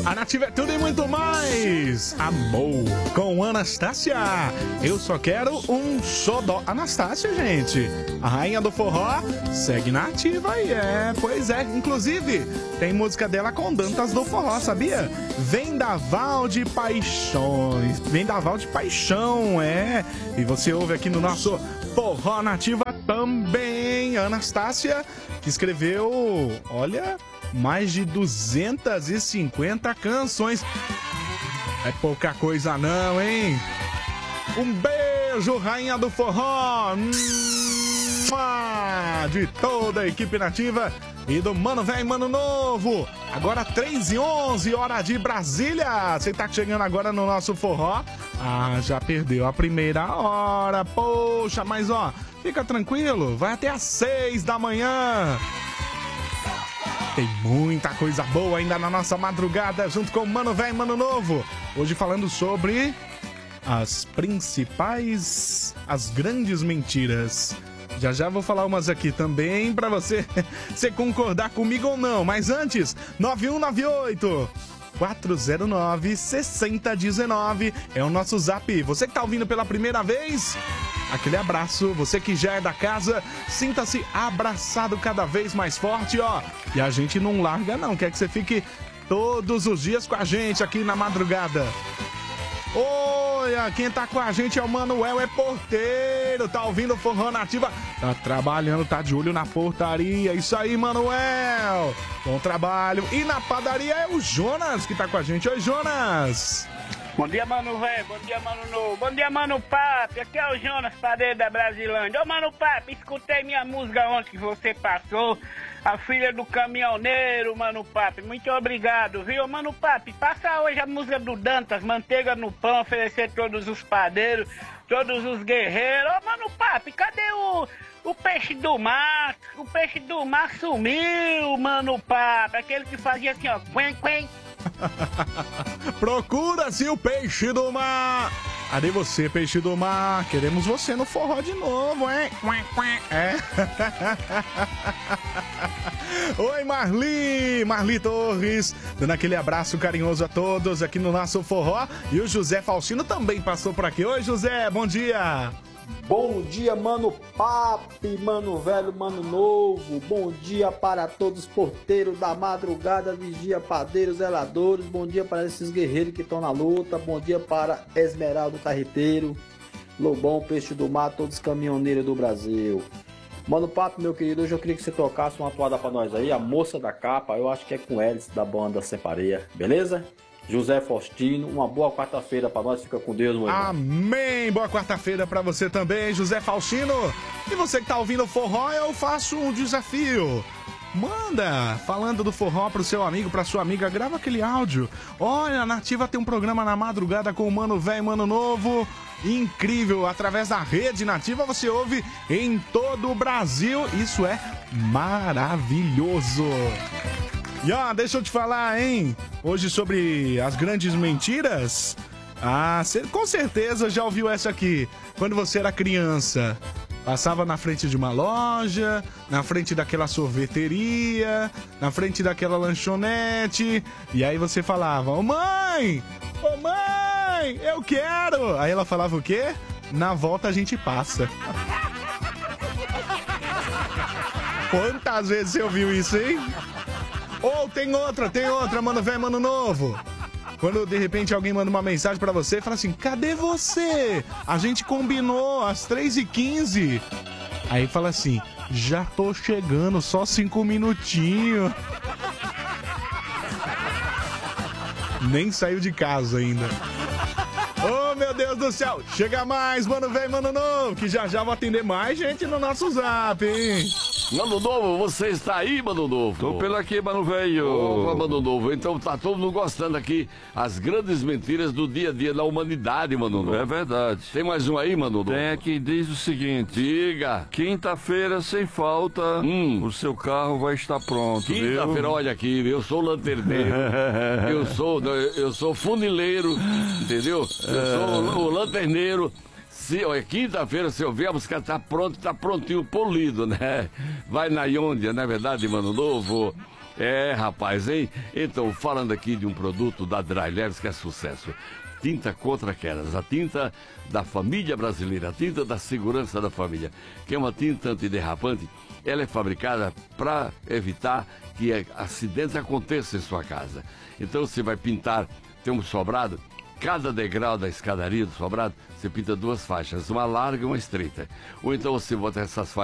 A Nativa é tudo e muito mais. Amor com Anastácia. Eu só quero um xodó. Anastácia, gente, a rainha do forró, segue na ativa e pois é. Inclusive, tem música dela com Dantas do forró, sabia? Vendaval de Paixões. Vendaval de Paixão, E você ouve aqui no nosso Forró Nativa também. Anastácia, que escreveu, olha, mais de 250 canções. É pouca coisa não, hein? Um beijo, rainha do forró! De toda a equipe nativa e do Mano Velho e Mano Novo. Agora 3h11, hora de Brasília. Você tá chegando agora no nosso forró. Já perdeu a primeira hora. Poxa, mas ó, fica tranquilo. Vai até às 6 da manhã. Tem muita coisa boa ainda na nossa madrugada, junto com o Mano Velho e Mano Novo. Hoje falando sobre as grandes mentiras. Já já vou falar umas aqui também pra você concordar comigo ou não. Mas antes, 9198-409-6019 é o nosso zap. Você que tá ouvindo pela primeira vez, aquele abraço. Você que já é da casa, sinta-se abraçado cada vez mais forte, ó. E a gente não larga não, quer que você fique todos os dias com a gente aqui na madrugada. Olha, quem tá com a gente é o Manuel, é porteiro, tá ouvindo o Forró Nativa, tá trabalhando, tá de olho na portaria. Isso aí, Manuel, bom trabalho. E na padaria é o Jonas que tá com a gente. Oi, Jonas. Bom dia, Mano Velho, bom dia, Mano Novo, bom dia, Mano Papi, aqui é o Jonas, padeiro da Brasilândia. Ô, Mano Papi, escutei minha música ontem que você passou, a filha do caminhoneiro, Mano Papi, muito obrigado, viu? Mano Papi, passa hoje a música do Dantas, manteiga no pão, oferecer todos os padeiros, todos os guerreiros. Ô, Mano Papi, cadê o peixe do mar? O peixe do mar sumiu, Mano Papi, aquele que fazia assim, ó, quen, quen. Procura-se o peixe do mar. Cadê você, peixe do mar? Queremos você no forró de novo, hein? Oi, Marli Torres, dando aquele abraço carinhoso a todos aqui no nosso forró. E o José Faustino também passou por aqui. Oi, José, bom dia. Bom dia, Mano Papi, Mano Velho, Mano Novo. Bom dia para todos os porteiros da madrugada, vigia, padeiros, zeladores. Bom dia para esses guerreiros que estão na luta. Bom dia para Esmeralda Carreteiro, Lobão, Peixe do Mar, todos os caminhoneiros do Brasil. Mano Papi, meu querido, hoje eu queria que você tocasse uma toada para nós aí, a Moça da Capa. Eu acho que é com eles da banda Separeia, beleza? José Faustino, uma boa quarta-feira pra nós, fica com Deus, meu irmão. Amém, boa quarta-feira pra você também, José Faustino. E você que tá ouvindo o forró, eu faço um desafio. Manda, falando do forró pro seu amigo, pra sua amiga, grava aquele áudio. Olha, a Nativa tem um programa na madrugada com o Mano Velho e Mano Novo. Incrível, através da rede Nativa você ouve em todo o Brasil. Isso é maravilhoso. E ó, deixa eu te falar, hein? Hoje sobre as grandes mentiras. Você com certeza já ouviu essa aqui. Quando você era criança, passava na frente de uma loja, na frente daquela sorveteria, na frente daquela lanchonete, e aí você falava: Ô mãe, eu quero. Aí ela falava o quê? Na volta a gente passa. Quantas vezes você ouviu isso, hein? Ou tem outra, Mano Velho, Mano Novo. Quando de repente alguém manda uma mensagem pra você e fala assim: cadê você? A gente combinou às 3h15. Aí fala assim: já tô chegando, só 5 minutinhos. Nem saiu de casa ainda. Oh, meu Deus do céu. Chega mais, Mano Velho, Mano Novo, que já vou atender mais gente no nosso zap, hein? Mano Novo, você está aí, Mano Novo? Tô pelo aqui, Mano Velho. Opa, Mano Novo. Então tá todo mundo gostando aqui as grandes mentiras do dia a dia da humanidade, Mano Novo. É verdade. Tem mais um aí, Mano Novo? Tem aqui, diz o seguinte: diga. Quinta-feira, sem falta, o seu carro vai estar pronto. Quinta-feira, olha aqui, eu sou lanterneiro, eu sou funileiro, entendeu? Eu sou o lanterneiro. Quinta-feira, se eu ver, a música tá pronto, tá prontinho, polido, né? Vai na Iondia, não é verdade, Mano Novo? É, rapaz, hein? Então, falando aqui de um produto da Dry Leves que é sucesso. Tinta contra quedas, a tinta da família brasileira, a tinta da segurança da família, que é uma tinta antiderrapante. Ela é fabricada para evitar que acidentes aconteçam em sua casa. Então você vai pintar, tem um sobrado, cada degrau da escadaria do sobrado, você pinta 2 faixas, uma larga e uma estreita. Ou então você bota essas faixas